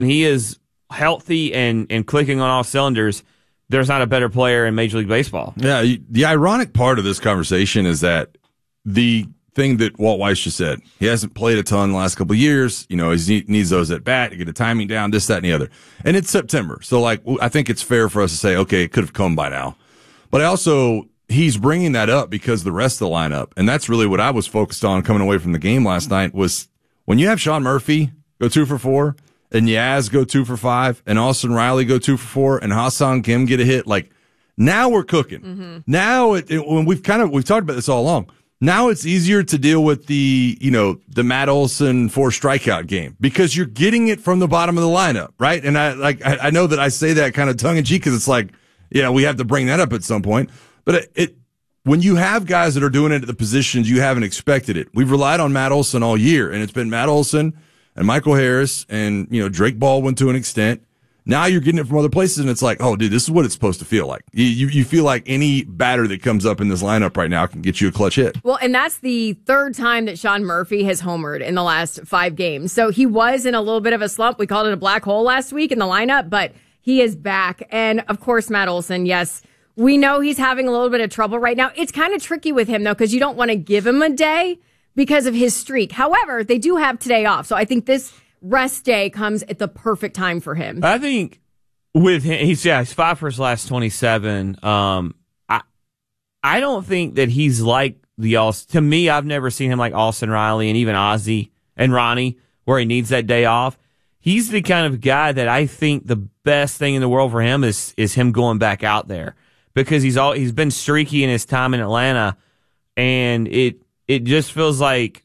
he is healthy and clicking on all cylinders, there's not a better player in Major League Baseball. Yeah, the ironic part of this conversation is that the thing that Walt Weiss just said, he hasn't played a ton the last couple of years. He needs those at bat to get the timing down, this, that, and the other. And it's September. So, I think it's fair for us to say, okay, it could have come by now. But he's bringing that up because the rest of the lineup, and that's really what I was focused on coming away from the game last night, was when you have Sean Murphy go 2 for 4, and Yaz go 2 for 5, and Austin Riley go 2 for 4, and Ha-Seong Kim get a hit, now we're cooking. Mm-hmm. Now, when we've talked about this all along, now it's easier to deal with the Matt Olson 4 strikeout game because you're getting it from the bottom of the lineup, right? And I know that I say that kind of tongue in cheek because it's we have to bring that up at some point. But when you have guys that are doing it at the positions you haven't expected it, we've relied on Matt Olson all year, and it's been Matt Olson and Michael Harris and Drake Baldwin to an extent. Now you're getting it from other places, and it's oh, dude, this is what it's supposed to feel like. You feel like any batter that comes up in this lineup right now can get you a clutch hit. Well, and that's the third time that Sean Murphy has homered in the last 5 games. So he was in a little bit of a slump. We called it a black hole last week in the lineup, but he is back. And, of course, Matt Olson, yes, we know he's having a little bit of trouble right now. It's kind of tricky with him, though, because you don't want to give him a day because of his streak. However, they do have today off. So I think this rest day comes at the perfect time for him. I think with him, he's 5 for his last 27. I don't think that he's like to me, I've never seen him like Austin Riley and even Ozzie and Ronnie, where he needs that day off. He's the kind of guy that I think the best thing in the world for him is him going back out there because he's been streaky in his time in Atlanta, and it just feels like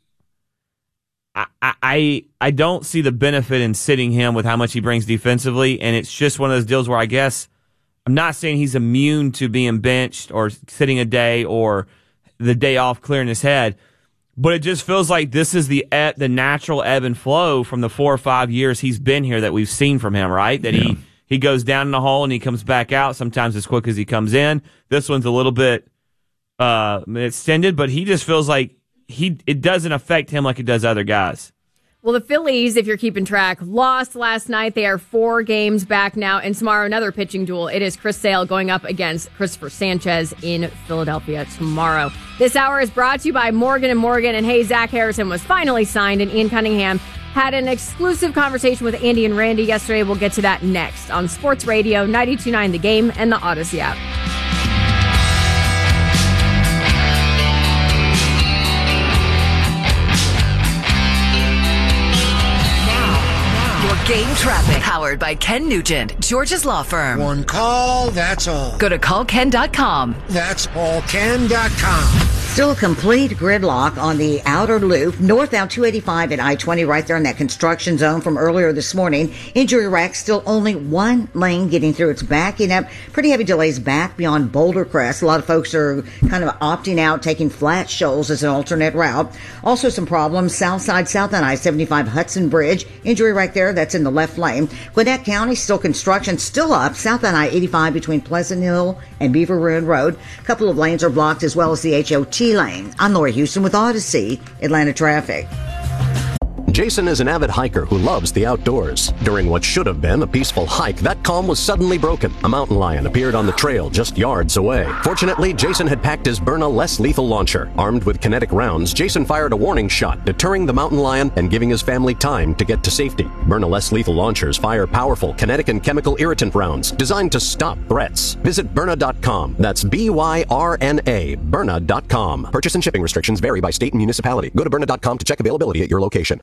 I don't see the benefit in sitting him with how much he brings defensively, and it's just one of those deals where I guess I'm not saying he's immune to being benched or sitting a day or the day off clearing his head, but it just feels like this is the natural ebb and flow from the 4 or 5 years he's been here that we've seen from him, right? That he goes down in the hole and he comes back out sometimes as quick as he comes in. This one's a little bit extended, but he just feels like it doesn't affect him like it does other guys. Well, the Phillies, if you're keeping track, lost last night. They are 4 games back now. And tomorrow, another pitching duel. It is Chris Sale going up against Christopher Sanchez in Philadelphia tomorrow. This hour is brought to you by Morgan & Morgan. And hey, Zach Harrison was finally signed, and Ian Cunningham had an exclusive conversation with Andy and Randy yesterday. We'll get to that next on Sports Radio 92.9 The Game and the Odyssey app. Game traffic. Powered by Ken Nugent, George's law firm. One call, that's all. Go to callken.com. That's allken.com. Still a complete gridlock on the outer loop, northbound 285 at I-20, right there in that construction zone from earlier this morning. Injury rack, still only one lane getting through. It's backing up. Pretty heavy delays back beyond Boulder Crest. A lot of folks are kind of opting out, taking Flat Shoals as an alternate route. Also some problems south side, south on I-75 Hudson Bridge. Injury rack there, that's in the left lane. Gwinnett County, still construction, still up south on I-85 between Pleasant Hill and Beaver Ruin Road. A couple of lanes are blocked, as well as the HOT lane. I'm Lori Houston with Odyssey, Atlanta traffic. Jason is an avid hiker who loves the outdoors. During what should have been a peaceful hike, that calm was suddenly broken. A mountain lion appeared on the trail just yards away. Fortunately, Jason had packed his Byrna less lethal launcher. Armed with kinetic rounds, Jason fired a warning shot, deterring the mountain lion and giving his family time to get to safety. Byrna less lethal launchers fire powerful kinetic and chemical irritant rounds designed to stop threats. Visit Byrna.com. That's Byrna, Byrna.com. Purchase and shipping restrictions vary by state and municipality. Go to Byrna.com to check availability at your location.